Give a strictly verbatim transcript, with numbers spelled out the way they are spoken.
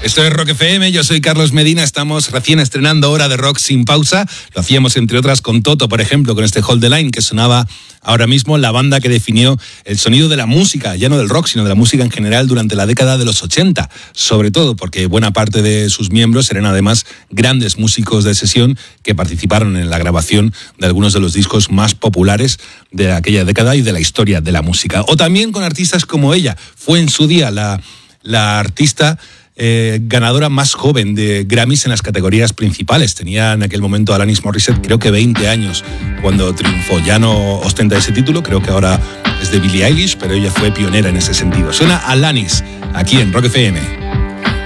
Esto es Rock F M, yo soy Carlos Medina, estamos recién estrenando Hora de Rock sin pausa. Lo hacíamos entre otras con Toto, por ejemplo, con este Hold the Line que sonaba ahora mismo, la banda que definió el sonido de la música, ya no del rock, sino de la música en general durante la década de los ochenta, sobre todo porque buena parte de sus miembros eran además grandes músicos de sesión que participaron en la grabación de algunos de los discos más populares de aquella década y de la historia de la música. O también con artistas como ella, fue en su día la, la artista Eh, ganadora más joven de Grammys en las categorías principales. Tenía en aquel momento Alanis Morissette creo que veinte años cuando triunfó. Ya no ostenta ese título, creo que ahora es de Billie Eilish, pero ella fue pionera en ese sentido. Suena Alanis aquí en Rock F M.